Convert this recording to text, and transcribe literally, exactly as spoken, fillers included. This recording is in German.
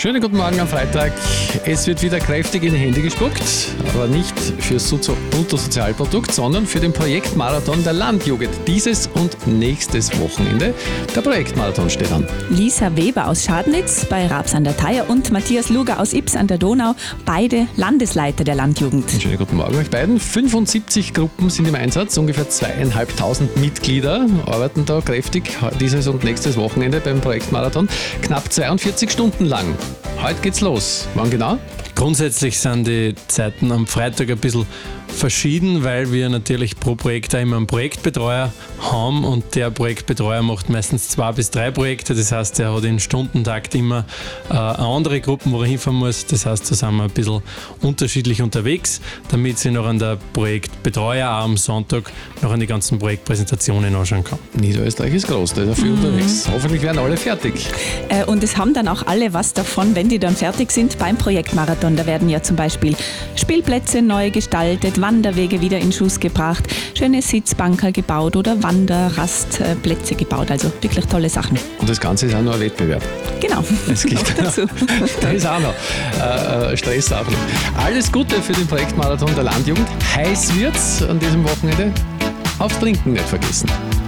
Schönen guten Morgen am Freitag. Es wird wieder kräftig in die Hände gespuckt, aber nicht fürs Bruttosozialprodukt, sondern für den Projektmarathon der Landjugend. Dieses und nächstes Wochenende. Der Projektmarathon steht an. Lisa Weber aus Schadnitz bei Raps an der Theier und Matthias Luger aus Ybbs an der Donau, beide Landesleiter der Landjugend. Schönen guten Morgen euch beiden. fünfundsiebzig Gruppen sind im Einsatz, ungefähr zweieinhalbtausend Mitglieder arbeiten da kräftig dieses und nächstes Wochenende beim Projektmarathon. Knapp zweiundvierzig Stunden lang. Heute geht's los. Wann genau? Grundsätzlich sind die Zeiten am Freitag ein bisschen verschieden, weil wir natürlich pro Projekt auch immer einen Projektbetreuer haben und der Projektbetreuer macht meistens zwei bis drei Projekte. Das heißt, er hat in Stundentakt immer äh, eine andere Gruppe, wo er hinfahren muss. Das heißt, da sind wir ein bisschen unterschiedlich unterwegs, damit sich noch an der Projektbetreuer auch am Sonntag noch an die ganzen Projektpräsentationen anschauen kann. Niederösterreich ist groß, da ist er viel mhm. unterwegs. Hoffentlich werden alle fertig. Äh, und es haben dann auch alle was davon, wenn die dann fertig sind beim Projektmarathon. Da werden ja zum Beispiel Spielplätze neu gestaltet, Wanderwege wieder in Schuss gebracht, schöne Sitzbanker gebaut oder Wanderrastplätze gebaut. Also wirklich tolle Sachen. Und das Ganze ist auch noch ein Wettbewerb. Genau. Es gibt dazu. Da ist auch noch äh, Stress auch noch. Alles Gute für den Projektmarathon der Landjugend. Heiß wird's an diesem Wochenende. Aufs Trinken nicht vergessen.